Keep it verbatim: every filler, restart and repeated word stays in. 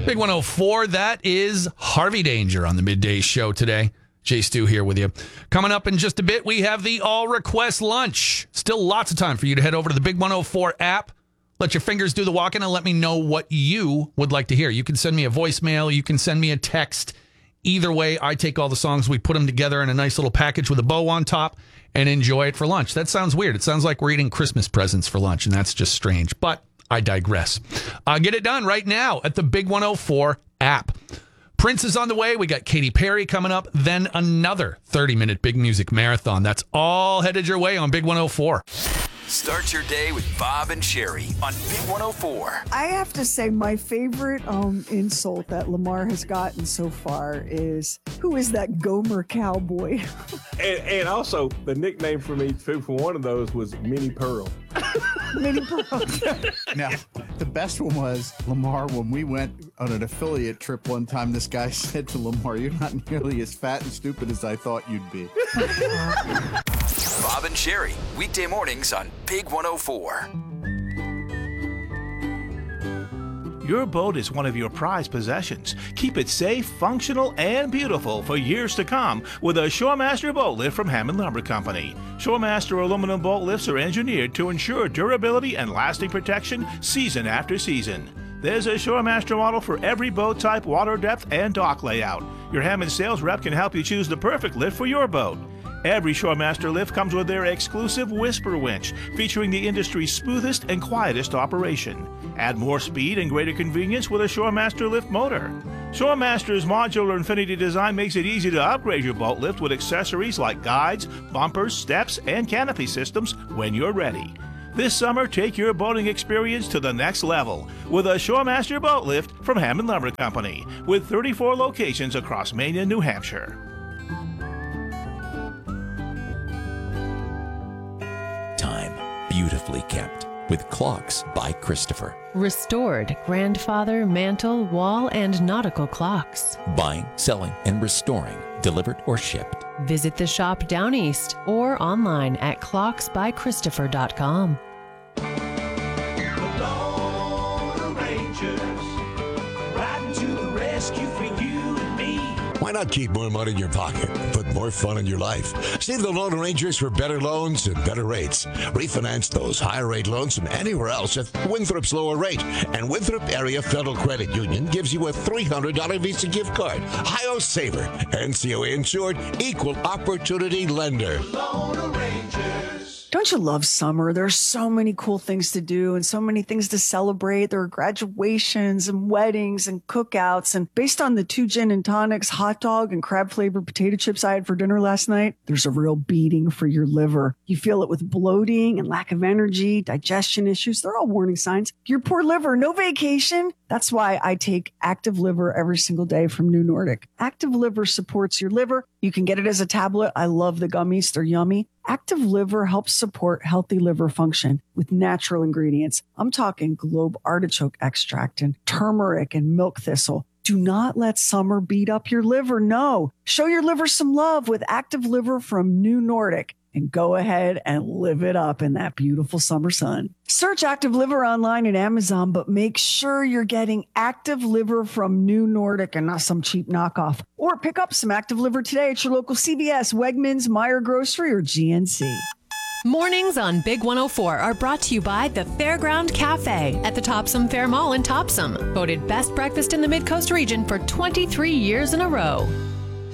Big one oh four, that is Harvey Danger on the Midday Show today. Jay Stu here with you. Coming up in just a bit, we have the All Request Lunch. Still lots of time for you to head over to the Big one oh four app. Let your fingers do the walking and let me know what you would like to hear. You can send me a voicemail. You can send me a text. Either way, I take all the songs, we put them together in a nice little package with a bow on top and enjoy it for lunch. That sounds weird. It sounds like we're eating Christmas presents for lunch, and that's just strange. But I digress. Uh, get it done right now at the Big one oh four app. Prince is on the way. We got Katy Perry coming up. Then another thirty-minute big music marathon. That's all headed your way on Big one oh four. Start your day with Bob and Sherry on Big one oh four. I have to say my favorite um, insult that Lamar has gotten so far is, who is that Gomer cowboy? and, and also, the nickname for me, too, for one of those was Minnie Pearl. Minnie Pearl. Now, the best one was, Lamar, when we went on an affiliate trip one time, this guy said to Lamar, "You're not nearly as fat and stupid as I thought you'd be." Bob and Sherry, weekday mornings on Big one oh four. Your boat is one of your prized possessions. Keep it safe, functional, and beautiful for years to come with a Shoremaster boat lift from Hammond Lumber Company. Shoremaster aluminum boat lifts are engineered to ensure durability and lasting protection season after season. There's a Shoremaster model for every boat type, water depth, and dock layout. Your Hammond sales rep can help you choose the perfect lift for your boat. Every Shoremaster lift comes with their exclusive Whisper winch, featuring the industry's smoothest and quietest operation. Add more speed and greater convenience with a Shoremaster lift motor. Shoremaster's modular Infinity design makes it easy to upgrade your boat lift with accessories like guides, bumpers, steps, and canopy systems when you're ready. This summer, take your boating experience to the next level with a Shoremaster boat lift from Hammond Lumber Company, with thirty-four locations across Maine and New Hampshire. Beautifully kept with Clocks by Christopher. Restored grandfather, mantle, wall, and nautical clocks. Buying, selling, and restoring, delivered or shipped. Visit the shop down east or online at clocks by christopher dot com. Why not keep more money in your pocket and put more fun in your life? See the Lone Rangers for better loans and better rates. Refinance those higher rate loans from anywhere else at Winthrop's lower rate. And Winthrop Area Federal Credit Union gives you a three hundred dollars Visa gift card. Hi-Yo Saver. N C O A insured, equal opportunity lender. Lone Rangers. Don't you love summer? There's so many cool things to do and so many things to celebrate. There are graduations and weddings and cookouts. And based on the two gin and tonics, hot dog, and crab-flavored potato chips I had for dinner last night, there's a real beating for your liver. You feel it with bloating and lack of energy, digestion issues. They're all warning signs. Your poor liver, no vacation. That's why I take Active Liver every single day from New Nordic. Active Liver supports your liver. You can get it as a tablet. I love the gummies. They're yummy. Active Liver helps support healthy liver function with natural ingredients. I'm talking globe artichoke extract and turmeric and milk thistle. Do not let summer beat up your liver. No. Show your liver some love with Active Liver from New Nordic. And go ahead and live it up in that beautiful summer sun. Search Active Liver online at Amazon, but make sure you're getting Active Liver from New Nordic and not some cheap knockoff. Or pick up some Active Liver today at your local C V S, Wegmans, Meijer Grocery, or G N C. Mornings on Big one oh four are brought to you by the Fairground Cafe at the Topsom Fair Mall in Topsom. Voted best breakfast in the Mid-Coast region for twenty-three years in a row.